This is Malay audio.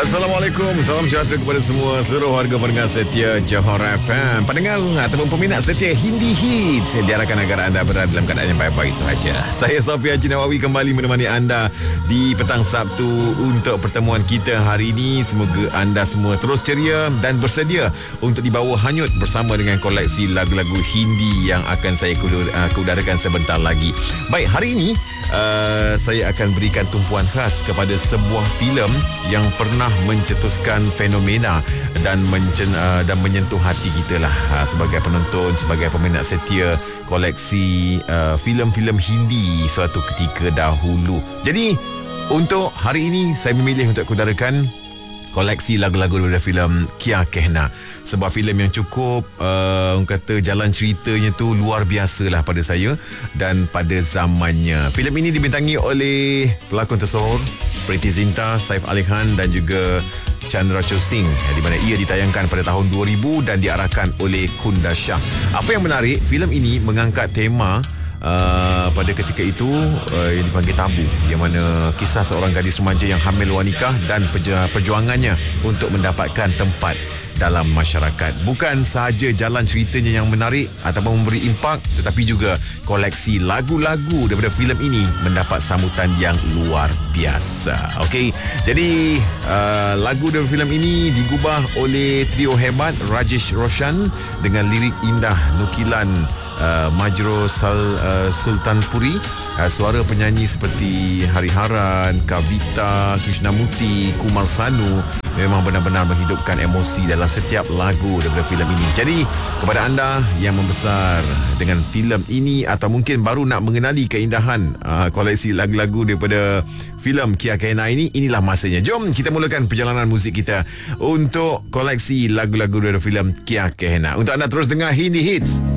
Assalamualaikum. Salam sejahtera kepada semua seluruh warga pendengar setia Johor FM. Pendengar ataupun peminat setia Hindi Hits, saya diharapkan agar anda berada dalam keadaan yang baik-baik sahaja. Saya Sofia Haji Nawawi kembali menemani anda di petang Sabtu untuk pertemuan kita hari ini. Semoga anda semua terus ceria dan bersedia untuk dibawa hanyut bersama dengan koleksi lagu-lagu Hindi yang akan saya keudarakan sebentar lagi. Baik, hari ini saya akan berikan tumpuan khas kepada sebuah filem yang pernah mencetuskan fenomena dan menyentuh hati kita lah sebagai penonton, sebagai peminat setia koleksi filem-filem Hindi suatu ketika dahulu. Jadi untuk hari ini saya memilih untuk kudarakan koleksi lagu-lagu daripada filem Kya Kehna. Sebuah filem yang cukup orang kata jalan ceritanya tu luar biasa lah pada saya dan pada zamannya. Filem ini dibintangi oleh pelakon tersohor Preity Zinta, Saif Ali Khan dan juga Chandra Chosing, di mana ia ditayangkan pada tahun 2000 dan diarahkan oleh Kunda Shah. Apa yang menarik, filem ini mengangkat tema pada ketika itu yang dipanggil tabu, yang mana kisah seorang gadis remaja yang hamil luar nikah dan perjuangannya untuk mendapatkan tempat dalam masyarakat. Bukan sahaja jalan ceritanya yang menarik ataupun memberi impak, tetapi juga koleksi lagu-lagu daripada filem ini mendapat sambutan yang luar biasa. Okey, jadi lagu dari filem ini digubah oleh trio hebat Rajesh Roshan dengan lirik indah nukilan Majro Sultanpuri, suara penyanyi seperti Hariharan, Kavita Krishnamurti, Kumar Sanu memang benar-benar menghidupkan emosi dalam setiap lagu daripada filem ini. Jadi kepada anda yang membesar dengan filem ini atau mungkin baru nak mengenali keindahan koleksi lagu-lagu daripada filem Kya Kehna ini, inilah masanya. Jom kita mulakan perjalanan muzik kita untuk koleksi lagu-lagu daripada filem Kya Kehna. Untuk anda terus dengar Hindi Hits.